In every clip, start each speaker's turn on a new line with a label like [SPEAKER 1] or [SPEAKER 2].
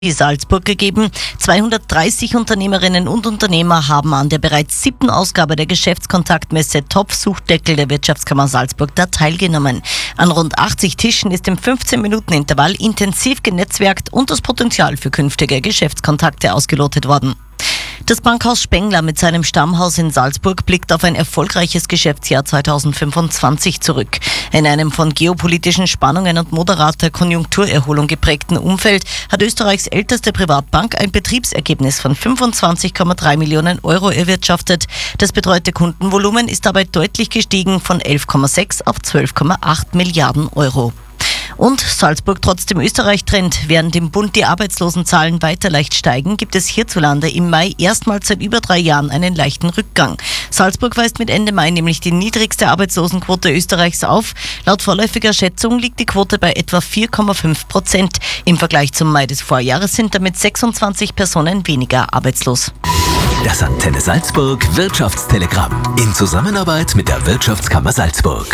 [SPEAKER 1] Salzburg gegeben. 230 Unternehmerinnen und Unternehmer haben an der bereits 7. Ausgabe der Geschäftskontaktmesse Topf-Suchdeckel der Wirtschaftskammer Salzburg da teilgenommen. An rund 80 Tischen ist im 15-Minuten-Intervall intensiv genetzwerkt und das Potenzial für künftige Geschäftskontakte ausgelotet worden. Das Bankhaus Spengler mit seinem Stammhaus in Salzburg blickt auf ein erfolgreiches Geschäftsjahr 2025 zurück. In einem von geopolitischen Spannungen und moderater Konjunkturerholung geprägten Umfeld hat Österreichs älteste Privatbank ein Betriebsergebnis von 25,3 Millionen Euro erwirtschaftet. Das betreute Kundenvolumen ist dabei deutlich gestiegen von 11,6 auf 12,8 Milliarden Euro. Und Salzburg trotzdem Österreich-Trend. Während im Bund die Arbeitslosenzahlen weiter leicht steigen, gibt es hierzulande im Mai erstmals seit über 3 Jahren einen leichten Rückgang. Salzburg weist mit Ende Mai nämlich die niedrigste Arbeitslosenquote Österreichs auf. Laut vorläufiger Schätzung liegt die Quote bei etwa 4,5%. Im Vergleich zum Mai des Vorjahres sind damit 26 Personen weniger arbeitslos.
[SPEAKER 2] Das Antenne Salzburg Wirtschaftstelegramm in Zusammenarbeit mit der Wirtschaftskammer Salzburg.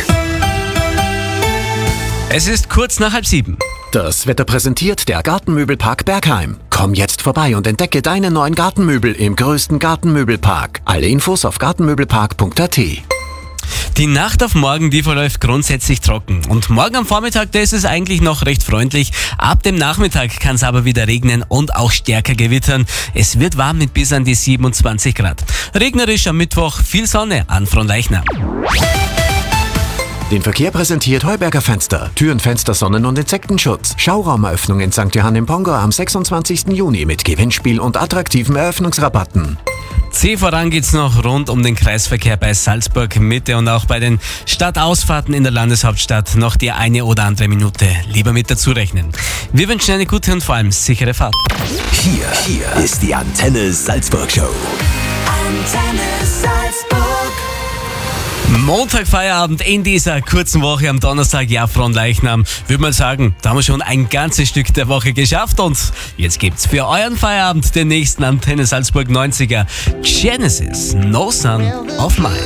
[SPEAKER 3] Es ist kurz nach 6:30.
[SPEAKER 4] Das Wetter präsentiert der Gartenmöbelpark Bergheim. Komm jetzt vorbei und entdecke deine neuen Gartenmöbel im größten Gartenmöbelpark. Alle Infos auf gartenmöbelpark.at.
[SPEAKER 3] Die Nacht auf morgen, die verläuft grundsätzlich trocken. Und morgen am Vormittag, da ist es eigentlich noch recht freundlich. Ab dem Nachmittag kann es aber wieder regnen und auch stärker gewittern. Es wird warm mit bis an die 27 Grad. Regnerisch am Mittwoch, viel Sonne an Fronleichnam.
[SPEAKER 4] Den Verkehr präsentiert Heuberger Fenster. Türen, Fenster, Sonnen- und Insektenschutz. Schauraumeröffnung in St. Johann im Pongo am 26. Juni mit Gewinnspiel und attraktiven Eröffnungsrabatten.
[SPEAKER 3] Voran geht's noch rund um den Kreisverkehr bei Salzburg Mitte und auch bei den Stadtausfahrten in der Landeshauptstadt noch die eine oder andere Minute lieber mit dazu rechnen. Wir wünschen eine gute und vor allem sichere Fahrt.
[SPEAKER 2] Hier ist die Antenne Salzburg Show.
[SPEAKER 5] Antenne Salzburg.
[SPEAKER 3] Montag Feierabend in dieser kurzen Woche, am Donnerstag, ja, Fronleichnam. Würde mal sagen, da haben wir schon ein ganzes Stück der Woche geschafft und jetzt gibt's für euren Feierabend den nächsten Antenne Salzburg 90er Genesis, No Son of Mine.